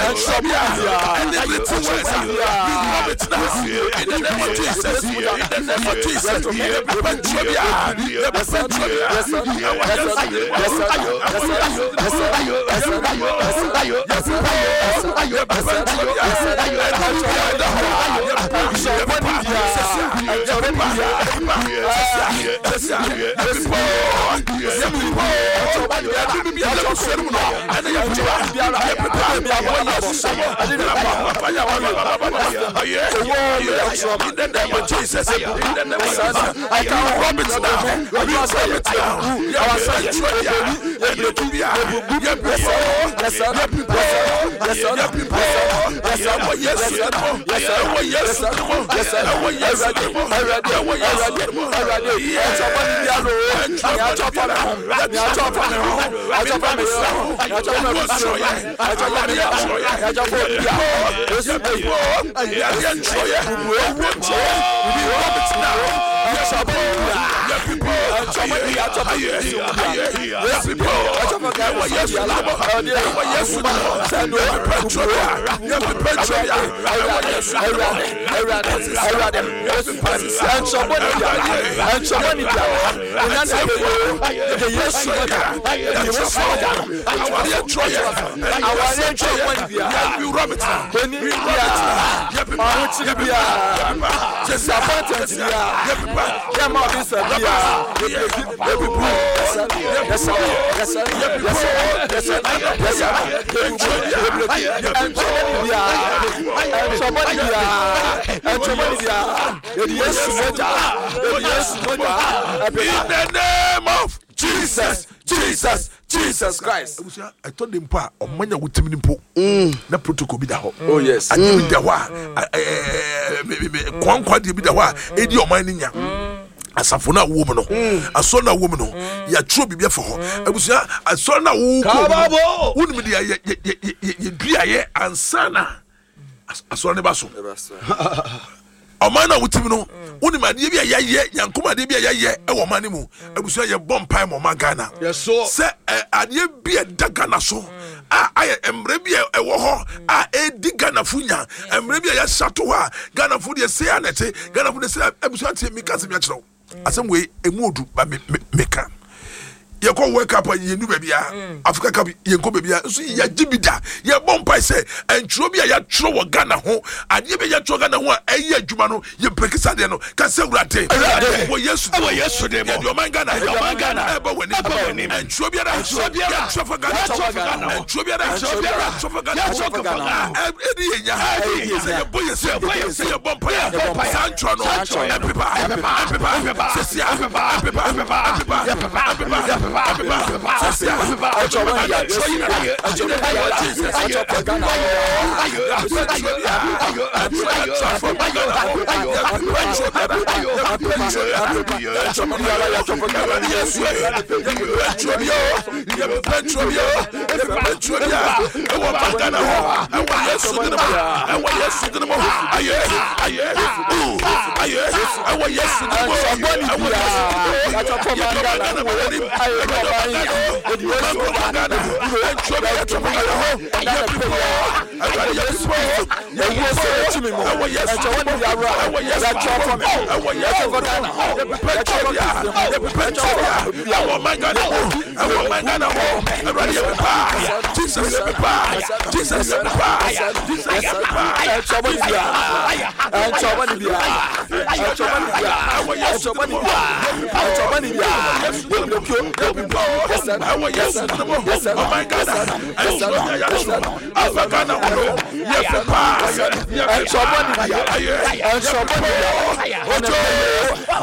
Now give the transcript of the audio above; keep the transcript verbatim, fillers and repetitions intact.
Jesus, Jesus, Jesus Christ. I told him, Pa, or many would tell him, the protocol be the whole. Oh, yes. I did the wa, Quan quantity be the wa, eighty or mining ya. As a phone woman, a son of woman, ya true be for her. I was a son of woman, wouldn't be a and sana. A son of Basso. Omana wutimino uni madie bia yeye yankoma de bia yeye e wo manimu abusu ye bompai mo magana yeso se adie bia dagana so a aye emre bia e wo ho a e di gana funya emre bia ya shato ha gana fu de se anete gana fu de se abusu ante mi kase bia kiro asem we emudu ba meka ye ko wake up ye nu bia Africa Cup ye ko bia so ya gibida ye bompai se entro bia ya tro wo Ghana ho ade bia ya tro Ghana ho eye adwuma no ye prekisa de no ka se wurade wo Yesu wo Yesu de mo yo man Ghana yo man Ghana e ba wani entro bia da entro bia da tro for Ghana entro bia da entro bia da tro for Ghana e di ye nya se ye boye se ye bompai Sancho no everybody everybody everybody se ya everybody everybody everybody I told you, I told you, I told you, I